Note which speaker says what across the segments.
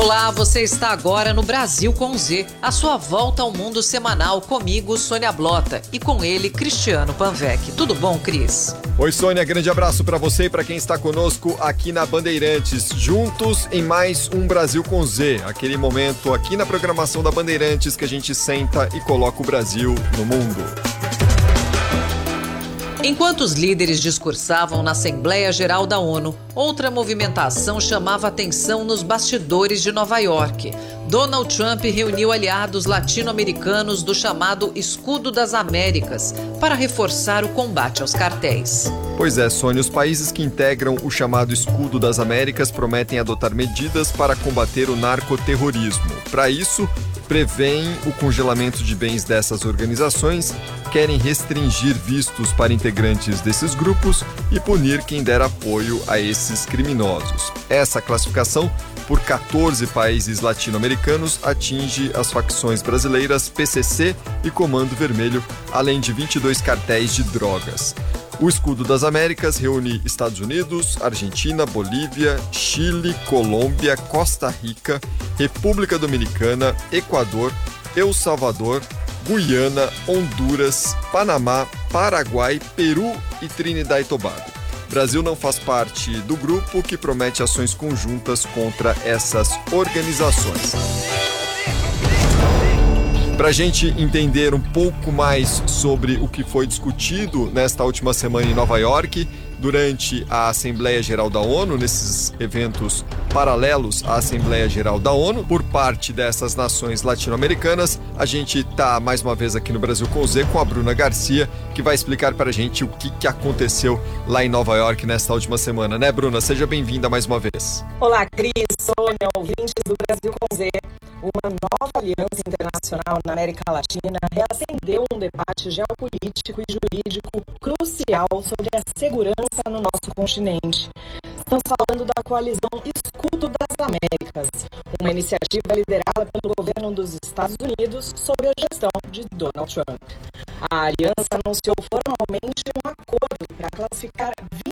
Speaker 1: Olá, você está agora no Brasil com Z, a sua volta ao mundo semanal comigo, Sônia Blota, e com ele, Cristiano Panvec. Tudo bom, Cris?
Speaker 2: Oi, Sônia, grande abraço para você e para quem está conosco aqui na Bandeirantes, juntos em mais um Brasil com Z, aquele momento aqui na programação da Bandeirantes que a gente senta e coloca o Brasil no mundo.
Speaker 1: Enquanto os líderes discursavam na Assembleia Geral da ONU, outra movimentação chamava atenção nos bastidores de Nova York. Donald Trump reuniu aliados latino-americanos do chamado Escudo das Américas para reforçar o combate aos cartéis.
Speaker 2: Pois é, Sônia, os países que integram o chamado Escudo das Américas prometem adotar medidas para combater o narcoterrorismo. Para isso, prevêem o congelamento de bens dessas organizações, querem restringir vistos para integrantes desses grupos e punir quem der apoio a esses criminosos. Essa classificação por 14 países latino-americanos atinge as facções brasileiras PCC e Comando Vermelho, além de 22 cartéis de drogas. O Escudo das Américas reúne Estados Unidos, Argentina, Bolívia, Chile, Colômbia, Costa Rica, República Dominicana, Equador, El Salvador, Guiana, Honduras, Panamá, Paraguai, Peru e Trinidad e Tobago. Brasil não faz parte do grupo que promete ações conjuntas contra essas organizações. Para a gente entender um pouco mais sobre o que foi discutido nesta última semana em Nova York, durante a Assembleia Geral da ONU, nesses eventos paralelos à Assembleia Geral da ONU, por parte dessas nações latino-americanas, a gente está mais uma vez aqui no Brasil com Z, com a Bruna Garcia, que vai explicar para a gente o que aconteceu lá em Nova York nesta última semana, né, Bruna? Seja bem-vinda mais uma vez.
Speaker 3: Olá, Cris, Sônia, ouvintes do Brasil com Z. Uma nova aliança internacional na América Latina reacendeu um debate geopolítico e jurídico crucial sobre a segurança no nosso continente. Estamos falando da coalizão Escudo das Américas, uma iniciativa liderada pelo governo dos Estados Unidos sob a gestão de Donald Trump. A aliança anunciou formalmente um acordo para classificar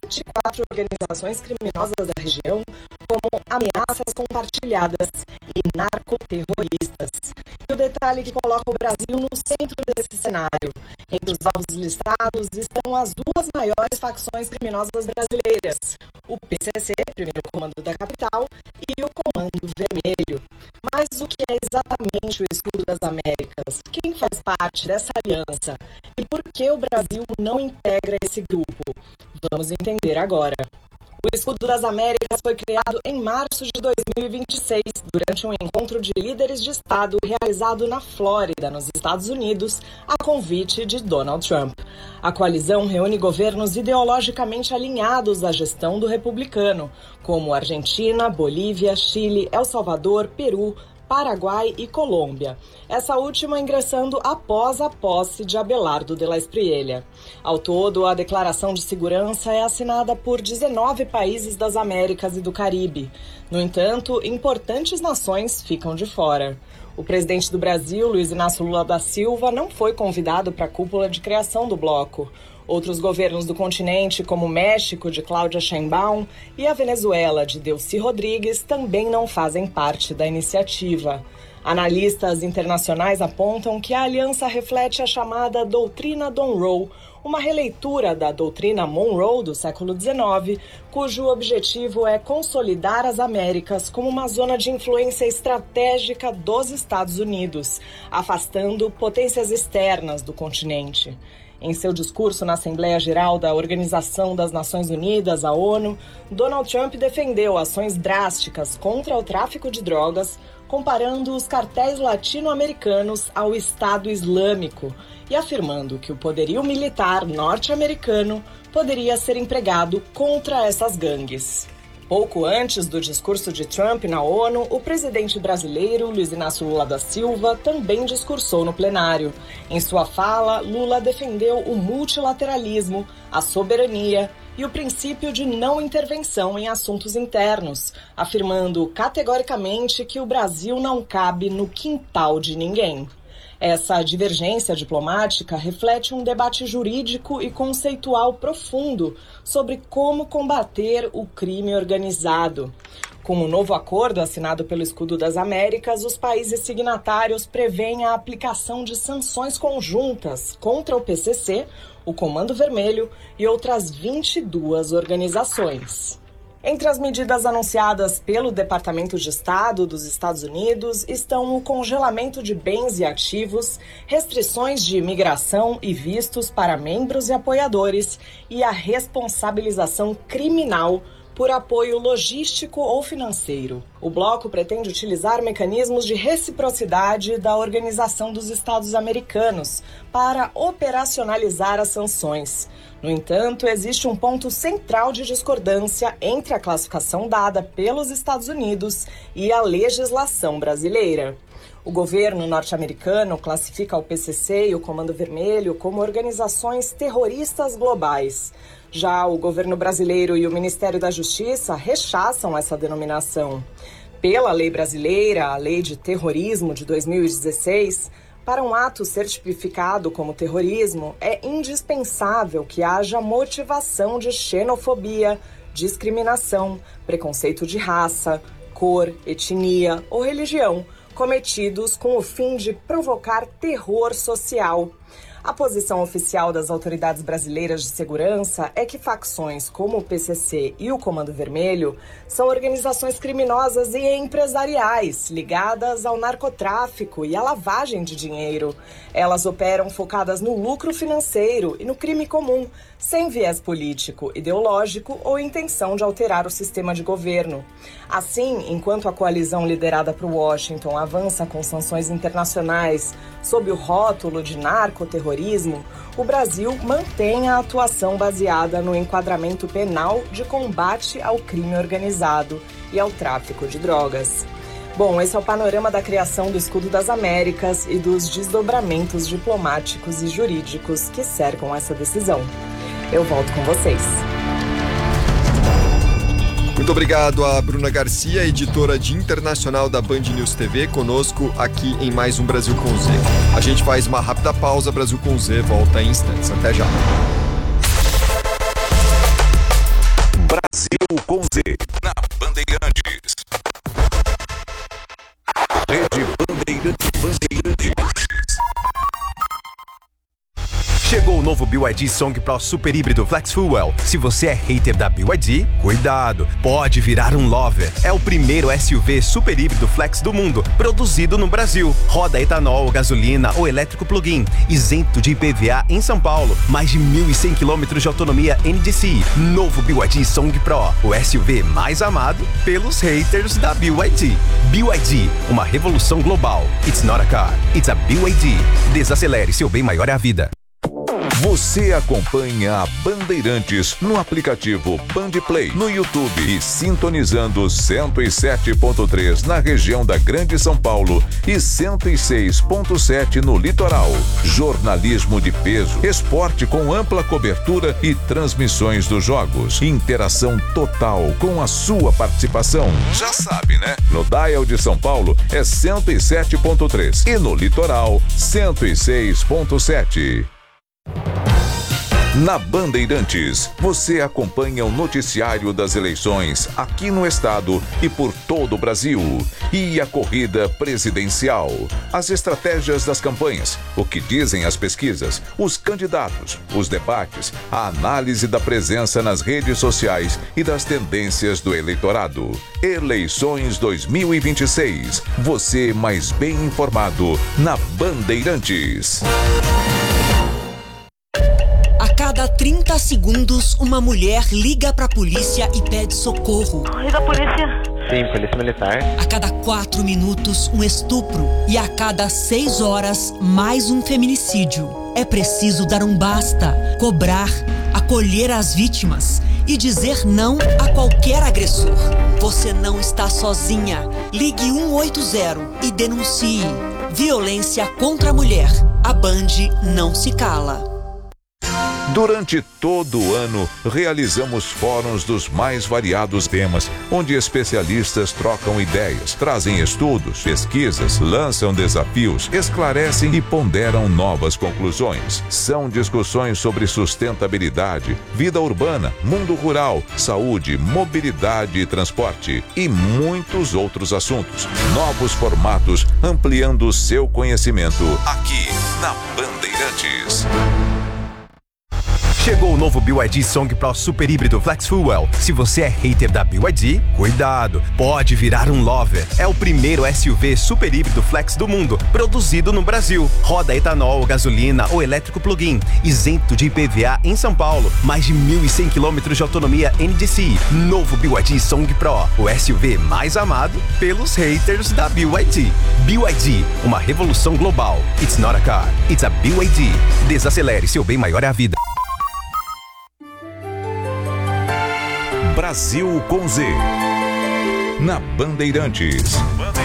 Speaker 3: 24 organizações criminosas da região como ameaças compartilhadas e narcoterroristas. E o detalhe que coloca o Brasil no centro desse cenário. Entre os alvos listados estão as duas maiores facções criminosas brasileiras, o PCC, primeiro comando da capital, e o Comando Vermelho. Mas o que é exatamente o Escudo das Américas? Quem faz parte dessa aliança? E por que o Brasil não integra esse grupo? Vamos entender agora. O Escudo das Américas foi criado em março de 2026, durante um encontro de líderes de Estado realizado na Flórida, nos Estados Unidos, a convite de Donald Trump. A coalizão reúne governos ideologicamente alinhados à gestão do republicano, como Argentina, Bolívia, Chile, El Salvador, Peru, Paraguai e Colômbia, essa última ingressando após a posse de Abelardo de la Espriella. Ao todo, a Declaração de Segurança é assinada por 19 países das Américas e do Caribe. No entanto, importantes nações ficam de fora. O presidente do Brasil, Luiz Inácio Lula da Silva, não foi convidado para a cúpula de criação do bloco. Outros governos do continente, como o México, de Cláudia Sheinbaum, e a Venezuela, de Delcy Rodrigues, também não fazem parte da iniciativa. Analistas internacionais apontam que a aliança reflete a chamada Doutrina Monroe, uma releitura da Doutrina Monroe do século XIX, cujo objetivo é consolidar as Américas como uma zona de influência estratégica dos Estados Unidos, afastando potências externas do continente. Em seu discurso na Assembleia Geral da Organização das Nações Unidas, a ONU, Donald Trump defendeu ações drásticas contra o tráfico de drogas, comparando os cartéis latino-americanos ao Estado Islâmico e afirmando que o poderio militar norte-americano poderia ser empregado contra essas gangues. Pouco antes do discurso de Trump na ONU, o presidente brasileiro, Luiz Inácio Lula da Silva, também discursou no plenário. Em sua fala, Lula defendeu o multilateralismo, a soberania e o princípio de não intervenção em assuntos internos, afirmando categoricamente que o Brasil não cabe no quintal de ninguém. Essa divergência diplomática reflete um debate jurídico e conceitual profundo sobre como combater o crime organizado. Com o novo acordo assinado pelo Escudo das Américas, os países signatários prevêem a aplicação de sanções conjuntas contra o PCC, o Comando Vermelho e outras 22 organizações. Entre as medidas anunciadas pelo Departamento de Estado dos Estados Unidos estão o congelamento de bens e ativos, restrições de imigração e vistos para membros e apoiadores e a responsabilização criminal por apoio logístico ou financeiro. O bloco pretende utilizar mecanismos de reciprocidade da Organização dos Estados Americanos para operacionalizar as sanções. No entanto, existe um ponto central de discordância entre a classificação dada pelos Estados Unidos e a legislação brasileira. O governo norte-americano classifica o PCC e o Comando Vermelho como organizações terroristas globais. Já o governo brasileiro e o Ministério da Justiça rechaçam essa denominação. Pela lei brasileira, a Lei de Terrorismo de 2016, para um ato ser tipificado como terrorismo, é indispensável que haja motivação de xenofobia, discriminação, preconceito de raça, cor, etnia ou religião, cometidos com o fim de provocar terror social. A posição oficial das autoridades brasileiras de segurança é que facções como o PCC e o Comando Vermelho são organizações criminosas e empresariais ligadas ao narcotráfico e à lavagem de dinheiro. Elas operam focadas no lucro financeiro e no crime comum, sem viés político, ideológico ou intenção de alterar o sistema de governo. Assim, enquanto a coalizão liderada por Washington avança com sanções internacionais sob o rótulo de narcoterrorismo, o Brasil mantém a atuação baseada no enquadramento penal de combate ao crime organizado e ao tráfico de drogas. Bom, esse é o panorama da criação do Escudo das Américas e dos desdobramentos diplomáticos e jurídicos que cercam essa decisão. Eu volto com vocês.
Speaker 2: Muito obrigado a Bruna Garcia, editora de internacional da Band News TV, conosco aqui em mais um Brasil com Z. A gente faz uma rápida pausa, Brasil com Z volta em instantes. Até já.
Speaker 4: Brasil com Z, na Bandeirantes. Rede Bandeirantes. Chegou o novo BYD Song Pro Super Híbrido Flex Fuel. Se você é hater da BYD, cuidado, pode virar um lover. É o primeiro SUV super híbrido flex do mundo, produzido no Brasil. Roda etanol, gasolina ou elétrico plug-in, isento de IPVA em São Paulo. Mais de 1.100 km de autonomia NDCi. Novo BYD Song Pro, o SUV mais amado pelos haters da BYD. BYD, uma revolução global. It's not a car, it's a BYD. Desacelere, seu bem maior é a vida. Você acompanha a Bandeirantes no aplicativo Bandplay, no YouTube e sintonizando 107.3 na região da Grande São Paulo e 106.7 no litoral. Jornalismo de peso, esporte com ampla cobertura e transmissões dos jogos. Interação total com a sua participação. Já sabe, né? No dial de São Paulo é 107.3 e no litoral 106.7. Na Bandeirantes, você acompanha o noticiário das eleições aqui no estado e por todo o Brasil. E a corrida presidencial, as estratégias das campanhas, o que dizem as pesquisas, os candidatos, os debates, a análise da presença nas redes sociais e das tendências do eleitorado. Eleições 2026. Você mais bem informado na Bandeirantes.
Speaker 5: A cada 30 segundos, uma mulher liga pra polícia e pede socorro.
Speaker 6: Liga a polícia.
Speaker 7: Sim, polícia militar.
Speaker 5: A cada 4 minutos, um estupro. E a cada 6 horas, mais um feminicídio. É preciso dar um basta, cobrar, acolher as vítimas e dizer não a qualquer agressor. Você não está sozinha. Ligue 180 e denuncie. Violência contra a mulher. A Band não se cala.
Speaker 6: Durante todo o ano, realizamos fóruns dos mais variados temas, onde especialistas trocam ideias, trazem estudos, pesquisas, lançam desafios, esclarecem e ponderam novas conclusões. São discussões sobre sustentabilidade, vida urbana, mundo rural, saúde, mobilidade e transporte e muitos outros assuntos. Novos formatos ampliando o seu conhecimento aqui na Bandeirantes.
Speaker 4: Chegou o novo BYD Song Pro Super Híbrido Flex Fuel. Se você é hater da BYD, cuidado, pode virar um lover. É o primeiro SUV super híbrido flex do mundo, produzido no Brasil. Roda etanol, gasolina ou elétrico plug-in, isento de IPVA em São Paulo. Mais de 1.100 km de autonomia NDCi. Novo BYD Song Pro, o SUV mais amado pelos haters da BYD. BYD, uma revolução global. It's not a car, it's a BYD. Desacelere, seu bem maior é a vida.
Speaker 6: Brasil com Z, na Bandeirantes.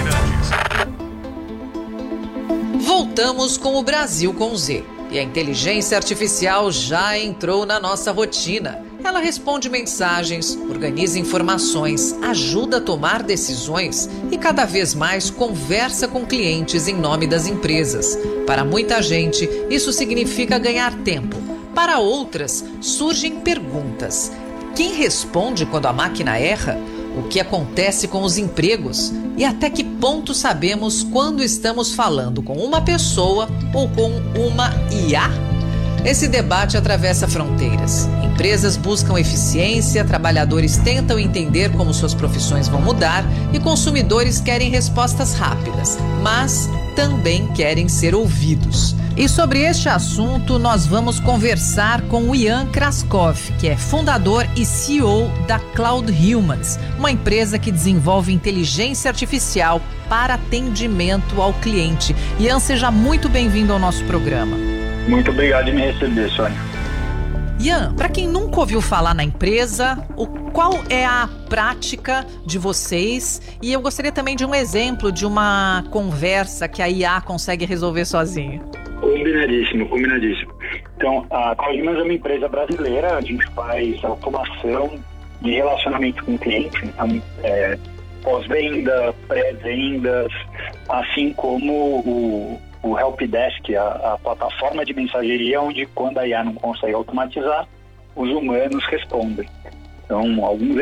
Speaker 1: Voltamos com o Brasil com Z. E a inteligência artificial já entrou na nossa rotina. Ela responde mensagens, organiza informações, ajuda a tomar decisões e cada vez mais conversa com clientes em nome das empresas. Para muita gente, isso significa ganhar tempo. Para outras, surgem perguntas. Quem responde quando a máquina erra? O que acontece com os empregos? E até que ponto sabemos quando estamos falando com uma pessoa ou com uma IA? Esse debate atravessa fronteiras. Empresas buscam eficiência, trabalhadores tentam entender como suas profissões vão mudar e consumidores querem respostas rápidas, mas também querem ser ouvidos. E sobre este assunto, nós vamos conversar com o Ian Kraskov, que é fundador e CEO da Cloud Humans, uma empresa que desenvolve inteligência artificial para atendimento ao cliente. Ian, seja muito bem-vindo ao nosso programa.
Speaker 7: Muito obrigado de me receber, Sônia.
Speaker 1: Ian, para quem nunca ouviu falar na empresa, qual é a prática de vocês? E eu gostaria também de um exemplo de uma conversa que a IA consegue resolver sozinha.
Speaker 7: Combinadíssimo. Então, a Cloud Humans é uma empresa brasileira, a gente faz automação de relacionamento com o cliente, então, pós-venda, pré-vendas, assim como o Helpdesk, a plataforma de mensageria, onde quando a IA não consegue automatizar, os humanos respondem. Então, alguns